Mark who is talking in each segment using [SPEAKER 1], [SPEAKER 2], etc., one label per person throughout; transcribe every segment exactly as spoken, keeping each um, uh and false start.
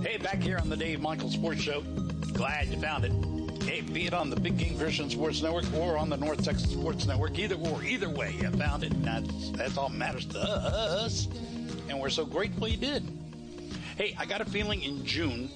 [SPEAKER 1] Hey, back here on the Dave Michael Sports Show. Glad you found it. Hey, be it on the Big Game Christian Sports Network or on the North Texas Sports Network, either or, either way, you found it. That's, that's all that matters to us. And we're so grateful you did. Hey, I got a feeling in June,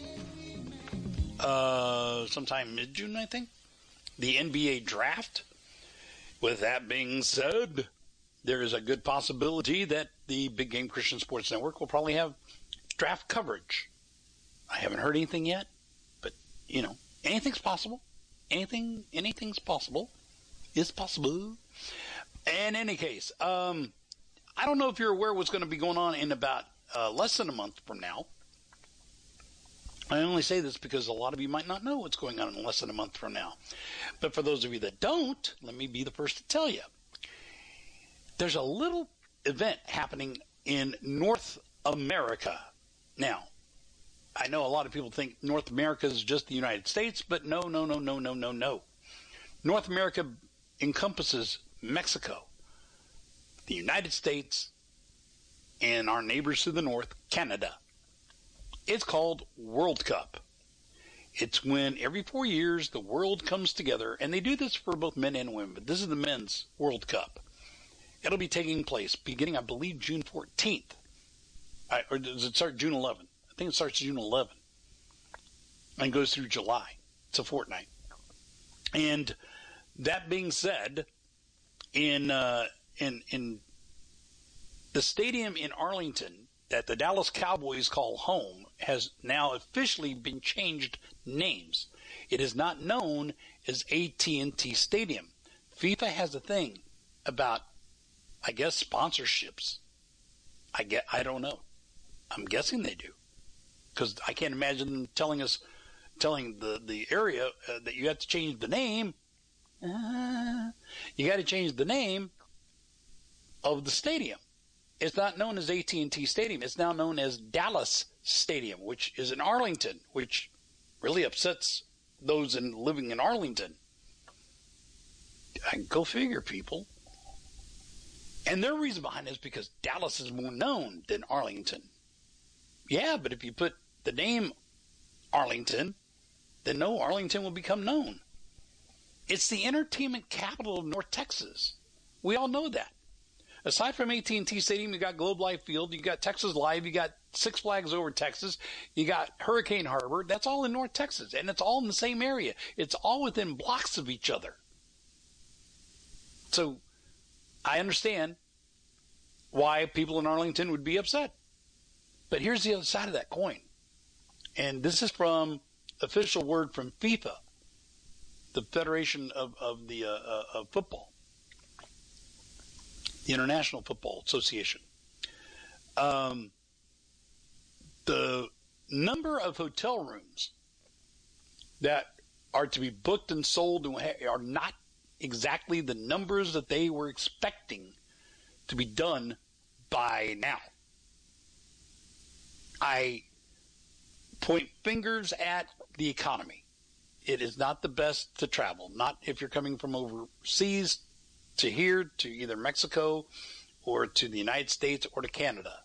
[SPEAKER 1] uh, sometime mid-June, I think, the N B A draft. With that being said, there is a good possibility that the Big Game Christian Sports Network will probably have draft coverage. I haven't heard anything yet, but, you know, anything's possible. Anything, anything's possible. Is possible. In any case, um, I don't know if you're aware what's going to be going on in about uh, less than a month from now. I only say this because a lot of you might not know what's going on in less than a month from now. But for those of you that don't, let me be the first to tell you. There's a little event happening in North America. Now, I know a lot of people think North America is just the United States, but no, no, no, no, no, no, no. North America encompasses Mexico, the United States, and our neighbors to the north, Canada. It's called World Cup. It's when every four years the world comes together, and they do this for both men and women, but this is the men's World Cup. It'll be taking place beginning, I believe, June fourteenth. I, or does it start June eleventh? I think it starts June eleventh and goes through July. It's a fortnight. And that being said, in uh, in in the stadium in Arlington that the Dallas Cowboys call home has now officially been changed names. It is not known as A T and T Stadium. FIFA has a thing about, I guess, sponsorships. I get, I don't know. I'm guessing they do. Because I can't imagine them telling us, telling the, the area uh, that you have to change the name. Uh, you got to change the name of the stadium. It's not known as A T and T Stadium. It's now known as Dallas Stadium, which is in Arlington, which really upsets those in living in Arlington. Go figure, people. And their reason behind it is because Dallas is more known than Arlington. Yeah, but if you put the name Arlington, then no, Arlington will become known. It's the entertainment capital of North Texas. We all know that. Aside from A T and T Stadium, you got Globe Life Field, you got Texas Live, you got Six Flags Over Texas, you got Hurricane Harbor. That's all in North Texas, and it's all in the same area. It's all within blocks of each other. So I understand why people in Arlington would be upset. But here's the other side of that coin. And this is from official word from FIFA, the Federation of, of the uh, uh, of Football, the International Football Association. Um, the number of hotel rooms that are to be booked and sold are not exactly the numbers that they were expecting to be done by now. I point fingers at the economy. It is not the best to travel, not if you're coming from overseas to here, to either Mexico or to the United States or to Canada.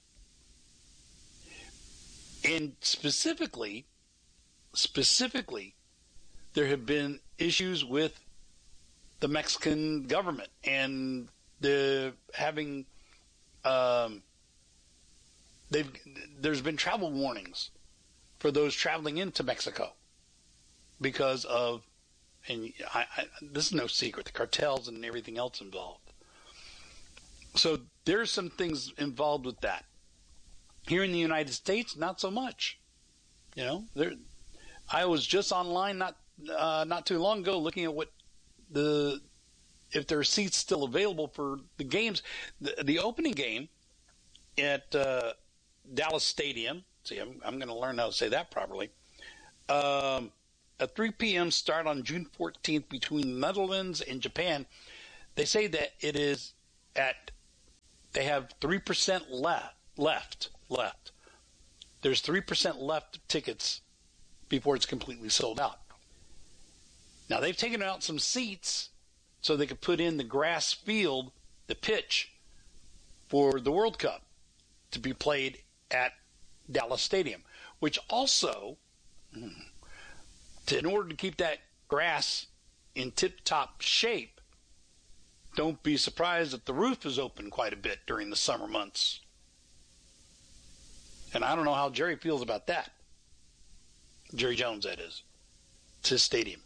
[SPEAKER 1] And specifically, specifically, there have been issues with the Mexican government and the having um, they've there's been travel warnings for those traveling into Mexico because of, and I, I, this is no secret, the cartels and everything else involved. So there's some things involved with that. Here in the United States, not so much. You know, there. I was just online not uh, not too long ago looking at what the if there are seats still available for the games. The, the opening game at uh, Dallas Stadium. See, I'm, I'm going to learn how to say that properly. Um, a three p.m. start on June fourteenth between the Netherlands and Japan. They say that it is at, they have three percent left, left, left. There's three percent left tickets before it's completely sold out. Now, they've taken out some seats so they could put in the grass field, the pitch, for the World Cup to be played at Dallas Stadium, which also, to, in order to keep that grass in tip-top shape, don't be surprised if the roof is open quite a bit during the summer months. And I don't know how Jerry feels about that. Jerry Jones, that is. It's his stadium.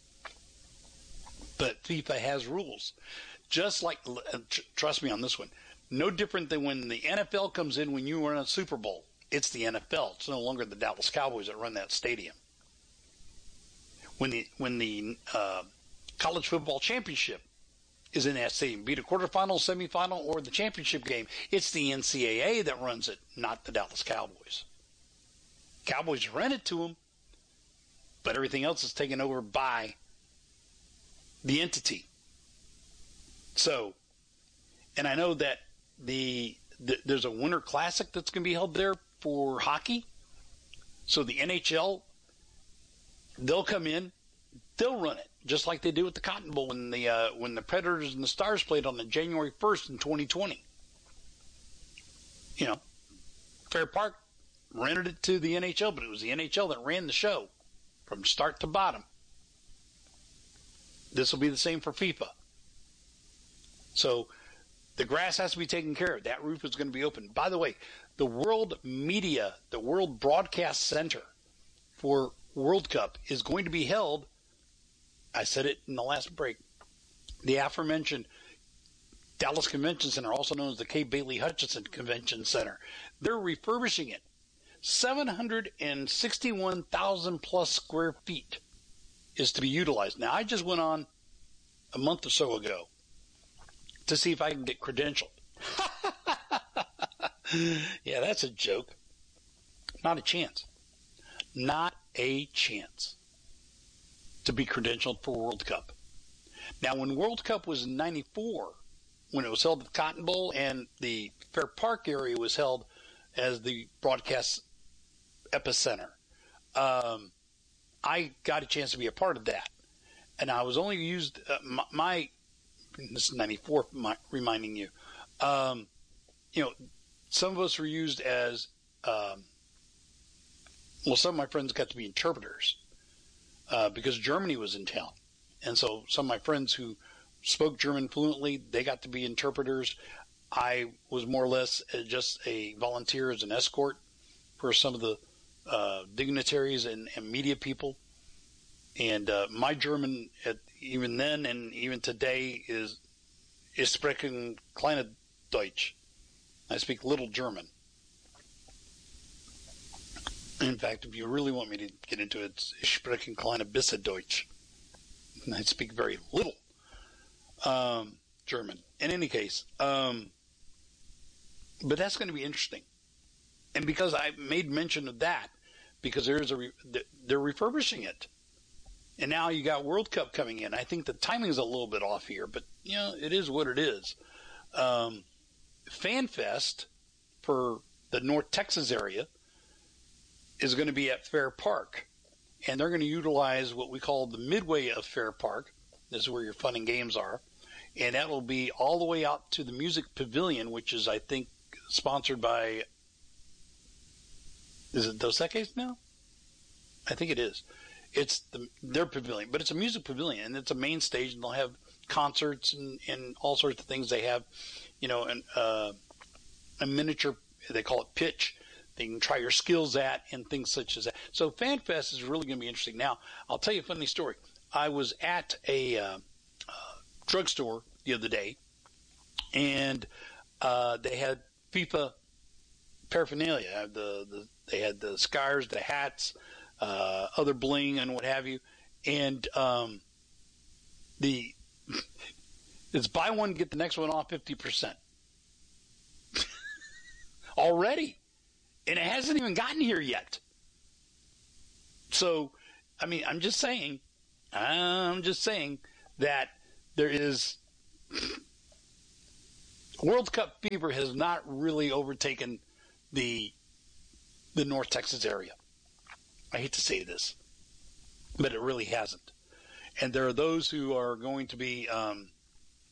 [SPEAKER 1] But FIFA has rules. Just like, trust me on this one, no different than when the N F L comes in when you run a Super Bowl. It's the N F L. It's no longer the Dallas Cowboys that run that stadium. When the when the uh, college football championship is in that stadium, be it a quarterfinal, semifinal, or the championship game, it's the N C double A that runs it, not the Dallas Cowboys. Cowboys rent it to them, but everything else is taken over by the entity. So, and I know that the, the there's a Winter Classic that's going to be held there for hockey. So the N H L, they'll come in, they'll run it just like they do with the Cotton Bowl when the uh, when the Predators and the Stars played on the January first in twenty twenty. You know, Fair Park rented it to the N H L, but it was the N H L that ran the show from start to bottom. This will be the same for FIFA. So the grass has to be taken care of. That roof is going to be open. By the way, the World Media, the World Broadcast Center for World Cup is going to be held, I said it in the last break, the aforementioned Dallas Convention Center, also known as the Kay Bailey Hutchinson Convention Center. They're refurbishing it. seven hundred sixty-one thousand plus square feet is to be utilized. Now, I just went on a month or so ago to see if I can get credentialed. Yeah, that's a joke. Not a chance. Not a chance to be credentialed for World Cup. Now, when World Cup was in ninety-four, when it was held at the Cotton Bowl and the Fair Park area was held as the broadcast epicenter, um, I got a chance to be a part of that. And I was only used, uh, my, my, this is ninety-four, my, reminding you, um, you know, some of us were used as, um, well, some of my friends got to be interpreters uh, because Germany was in town. And so some of my friends who spoke German fluently, they got to be interpreters. I was more or less just a volunteer as an escort for some of the uh, dignitaries and, and media people. And uh, my German, at, even then and even today, is is sprechen kleine Deutsch. I speak little German. In fact, if you really want me to get into it, it's ich spreche kleine bisschen Deutsch. I speak very little um, German. In any case, um, but that's going to be interesting. And because I made mention of that, because there's a re- they're refurbishing it. And now you got World Cup coming in. I think the timing is a little bit off here, but you know, it is what it is. Um, FanFest for the North Texas area is going to be at Fair Park. And they're going to utilize what we call the midway of Fair Park. This is where your fun and games are. And that will be all the way out to the Music Pavilion, which is, I think, sponsored by, is it Dos Equis now? I think it is. It's the, their pavilion, but it's a music pavilion, and it's a main stage, and they'll have concerts and, and all sorts of things. They have, you know, an, uh, a miniature, they call it pitch, they can try your skills at, and things such as that. So FanFest is really going to be interesting. Now, I'll tell you a funny story. I was at a uh, uh, drugstore the other day, and uh, they had FIFA paraphernalia. The, the they had the scarves, the hats, uh, other bling, and what have you. And um, the it's buy one get the next one off fifty percent already. And it hasn't even gotten here yet. So, I mean, I'm just saying, I'm just saying that there is, World Cup fever has not really overtaken the the North Texas area. I hate to say this, but it really hasn't. And there are those who are going to be, um,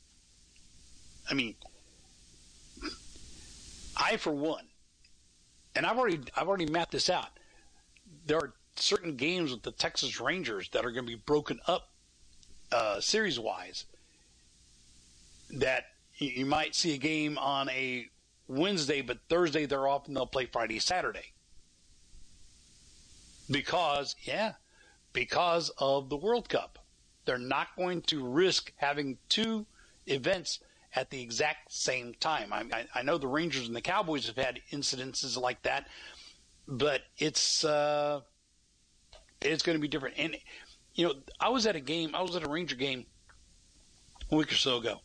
[SPEAKER 1] I mean, I, for one, and I've already I've already mapped this out. There are certain games with the Texas Rangers that are going to be broken up uh, series-wise. That you might see a game on a Wednesday, but Thursday they're off and they'll play Friday, Saturday. Because, yeah, because of the World Cup. They're not going to risk having two events at the exact same time. I, I, I know the Rangers and the Cowboys have had incidences like that, but it's uh, it's going to be different. And, you know, I was at a game, I was at a Ranger game a week or so ago,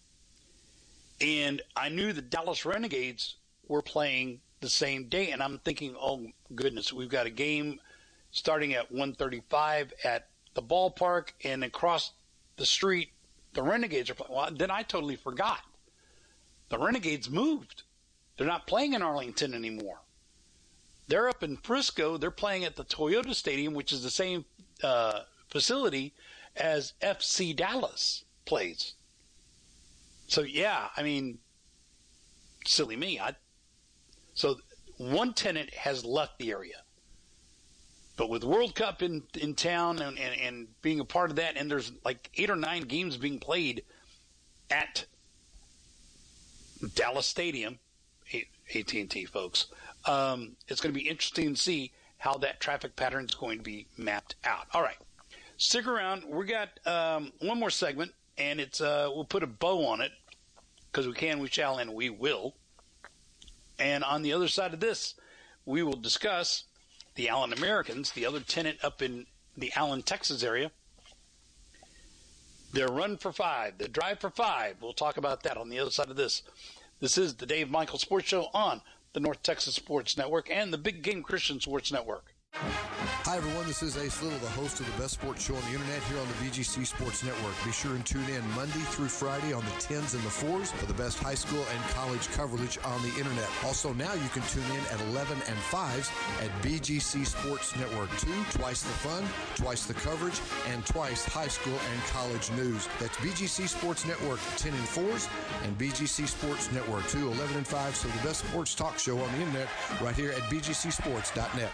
[SPEAKER 1] and I knew the Dallas Renegades were playing the same day, and I'm thinking, oh, goodness, we've got a game starting at one thirty-five at the ballpark, and across the street, the Renegades are playing. Well, then I totally forgot. The Renegades moved. They're not playing in Arlington anymore. They're up in Frisco. They're playing at the Toyota Stadium, which is the same uh, facility as F C Dallas plays. So, yeah, I mean, silly me. I, so one tenant has left the area. But with World Cup in, in town and, and, and being a part of that, and there's like eight or nine games being played at Dallas Stadium, A T and T, folks, um, it's going to be interesting to see how that traffic pattern is going to be mapped out. All right, stick around. We got um, one more segment, and it's uh, we'll put a bow on it because we can, we shall, and we will. And on the other side of this, we will discuss the Allen Americans, the other tenant up in the Allen, Texas area. Their run for five, their drive for five. We'll talk about that on the other side of this. This is the Dave Michael Sports Show on the North Texas Sports Network and the Big Game Christian Sports Network.
[SPEAKER 2] Hi, everyone. This is Ace Little, the host of the best sports show on the internet here on the B G C Sports Network. Be sure and tune in Monday through Friday on the tens and the fours for the best high school and college coverage on the internet. Also, now you can tune in at eleven and fives at B G C Sports Network two. Twice the fun, twice the coverage, and twice high school and college news. That's B G C Sports Network ten and fours and B G C Sports Network two, eleven and fives. So the best sports talk show on the internet right here at B G C sports dot net.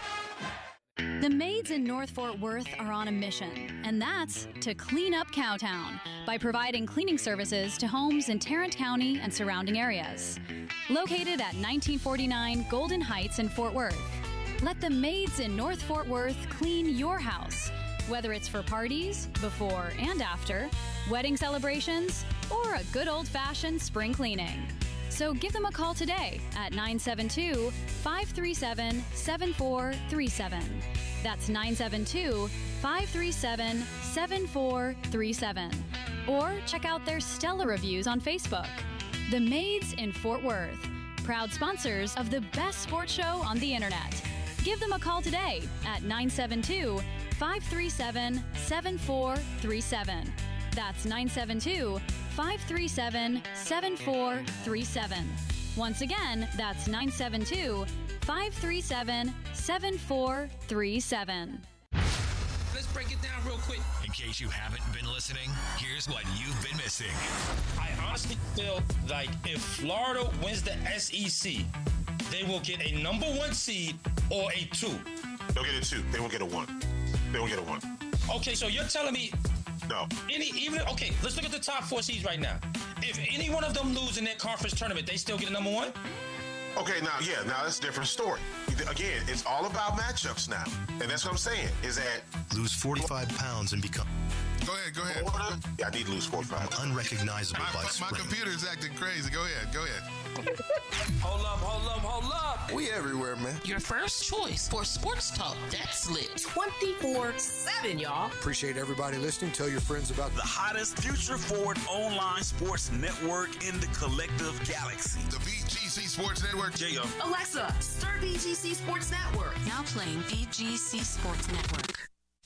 [SPEAKER 3] The maids in North Fort Worth are on a mission, and that's to clean up Cowtown by providing cleaning services to homes in Tarrant County and surrounding areas. Located at nineteen forty-nine Golden Heights in Fort Worth, let the maids in North Fort Worth clean your house, whether it's for parties, before and after, wedding celebrations, or a good old-fashioned spring cleaning. So give them a call today at nine seven two, five three seven, seven four three seven. That's nine seven two, five three seven, seven four three seven. Or check out their stellar reviews on Facebook. The Maids in Fort Worth, proud sponsors of the best sports show on the internet. Give them a call today at nine seven two, five three seven, seven four three seven. That's nine seven two, five three seven, seven four three seven. Once again, that's nine seven two, five three seven, seven four three seven.
[SPEAKER 4] Let's break it down real quick.
[SPEAKER 5] In case you haven't been listening, here's what you've been missing.
[SPEAKER 4] I honestly feel like if Florida wins the S E C, they will get a number one seed or a two.
[SPEAKER 6] They'll get a two. They won't get a one. They won't get a one.
[SPEAKER 4] Okay, so you're telling me
[SPEAKER 6] No.
[SPEAKER 4] any even okay, let's look at the top four seeds right now. If any one of them lose in their conference tournament, they still get a number one?
[SPEAKER 6] Okay, now, yeah, now that's a different story. Again, it's all about matchups now. And that's what I'm saying, is that...
[SPEAKER 5] Lose forty-five pounds and become...
[SPEAKER 7] Go ahead, go ahead.
[SPEAKER 6] Florida, yeah, I need to lose forty-five.
[SPEAKER 5] Unrecognizable
[SPEAKER 7] My,
[SPEAKER 5] by
[SPEAKER 7] my
[SPEAKER 5] spring.
[SPEAKER 7] computer's acting crazy. Go ahead, go ahead.
[SPEAKER 4] Hold up, hold up, hold up.
[SPEAKER 7] We everywhere, man.
[SPEAKER 8] Your first choice for sports talk that's lit.
[SPEAKER 9] twenty-four seven, y'all.
[SPEAKER 2] Appreciate everybody listening. Tell your friends about
[SPEAKER 10] The hottest future forward online sports network in the collective galaxy.
[SPEAKER 7] The B G C Sports Network.
[SPEAKER 10] Yeah, yo.
[SPEAKER 9] Alexa, start B G C Sports Network.
[SPEAKER 8] Now playing B G C Sports Network.